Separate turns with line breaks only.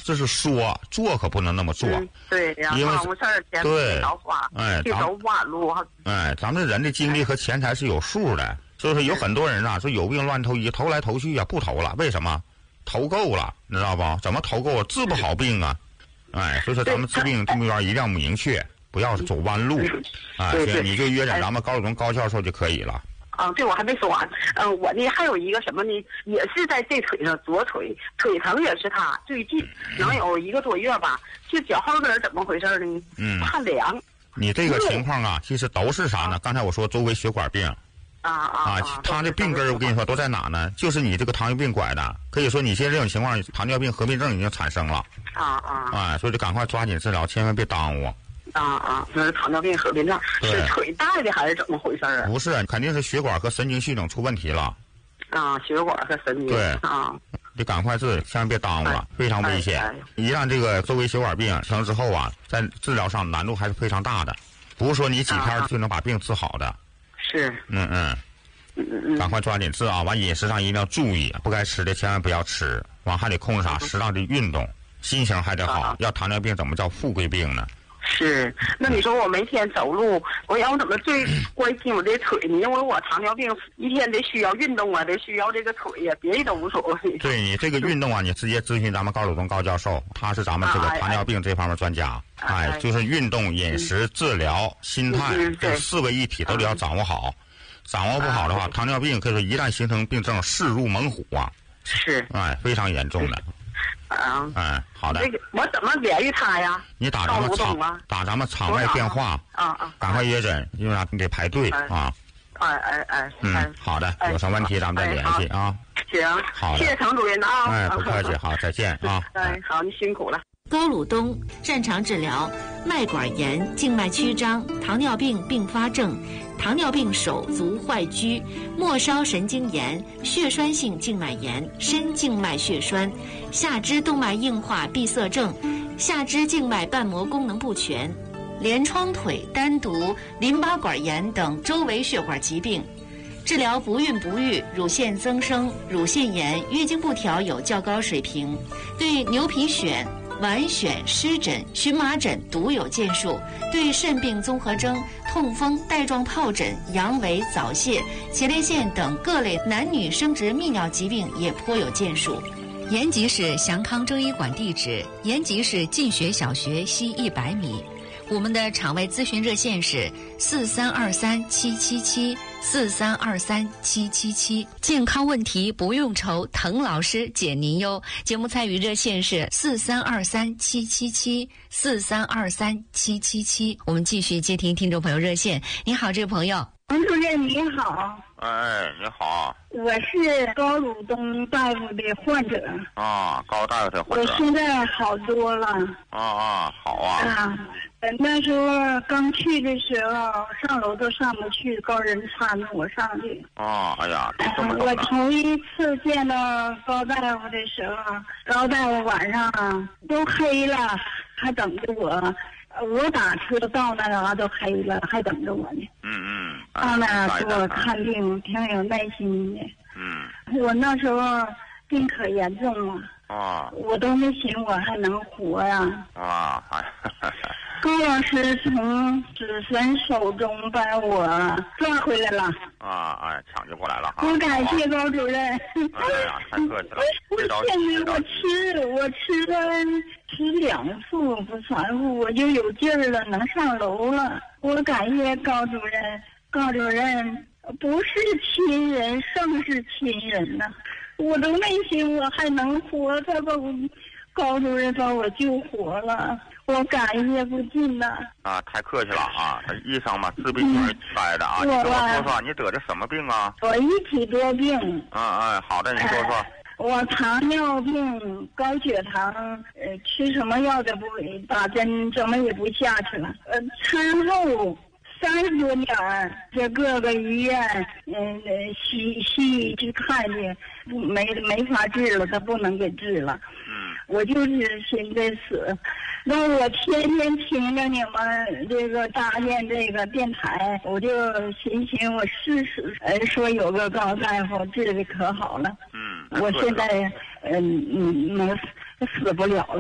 这是说，做可不能那么做。
对呀，
因为
耽误事儿，钱
对
少花，去走弯路。
咱们人的精力和钱财是有数的，就是有很多人啊，说有病乱投医，投来投去啊，不投了，为什么？投够了，你知道不？怎么投够了？治不好病啊！所以说咱们治病目标一定要明确，不要走弯路。对，你就约诊咱们高荣高教授就可以了。
对，我还没说完。我呢还有一个什么呢？也是在这腿上，左腿腿疼也是他最近能有1个多月吧。就脚后跟怎么回事呢？怕凉。
你这个情况啊，其实都是啥呢？刚才我说周围血管病。他的病根我跟你说都在哪呢？就是你这个糖尿病拐的，可以说你现在这种情况，糖尿病合并症已经产生了。所以就赶快抓紧治疗，千万别耽误。
那是糖尿病合并症，是腿带的还是怎么回事啊？
不是，肯定是血管和神经系统出问题了。
血管和神经。
对得赶快治，千万别耽误了，非常危险。一旦这个周围血管病生了之后啊，在治疗上难度还是非常大的，不是说你几天就能把病治好的。
是。
赶快抓紧治啊！完饮食上一定要注意，不该吃的千万不要吃，完还得控制啥？适当的运动，心情还得好。要糖尿病怎么叫富贵病呢？
是，那你说我每天走路，我怎么最关心我这腿呢？因为我糖尿病一天得需要运动啊，得需要这个腿呀，别的都无所谓。
对你这个运动啊，你直接咨询咱们高鲁东高教授，他是咱们这个糖尿病这方面专家。就是运动、饮食、治疗、心态这4位一体都得要掌握好。掌握不好的话，糖尿病可以说一旦形成病症，势如猛虎啊！
是，
非常严重的。好的。
我怎么联系他呀？
你打咱们场外电话。赶快约诊，因为你得排队啊。好的，有什么问题咱们再联系啊。
行，
好的，
谢谢程主任啊。
不客气，好，再见啊。
好，你辛苦了。
高鲁东擅长治疗脉管炎、静脉曲张、糖尿病并发症、糖尿病手足坏疽、末梢神经炎、血栓性静脉炎、深静脉血栓、下肢动脉硬化闭塞症、下肢静脉瓣膜功能不全、连窗腿、单独、淋巴管炎等周围血管疾病，治疗不孕不育、乳腺增生、乳腺炎、月经不调有较高水平，对牛皮癣、脘癣、湿疹、荨麻疹独有建树，对肾病综合征、痛风、带状疱疹、阳痿、早泄、前列腺等各类男女生殖泌尿疾病也颇有建树。延吉市祥康中医馆地址：延吉市进学小学西100米。我们的场外咨询热线是43237774323777，健康问题不用愁，滕老师解您忧。节目参与热线是43237774323777。我们继续接听听众朋友热线。你好，这位朋友。
王主任你好。
你好。
我是高鲁东大夫的患者。
高大夫的患者。
我现在好多了。
好啊。
那时候刚去的时候，上楼都上不去，高人搀着我上去。我头一次见到高大夫的时候，高大夫晚上都黑了，还等着我。我打车到那嘎都黑了，还等着我呢。到那给我看病，挺有耐心的。我那时候病可严重了。我都没寻我还能活呀。高老师从子孙手中把我抓回来了。
抢救过来了哈。
我感谢高主任。
太客气了。
现在我吃了2副不3副，我就有劲儿了，能上楼了。我感谢高主任。高主任不是亲人胜是亲人呐。我都没寻我还能活，他把我高主任把我救活了，我感谢不尽呐。
太客气了啊！医生嘛，治病就是该的啊。你跟我说说，你得的什么病啊？
我一体多病。
好的，你说说。
我糖尿病、高血糖，吃什么药都不打针，怎么也不下去了。餐后30多点儿，这各个医院，西医去看去，没法治了，他不能给治了。我就是寻思死，那我天天听着你们这个搭建这个电台，我就寻思我试试，说有个高大夫治的可好了。我现在能死不了了。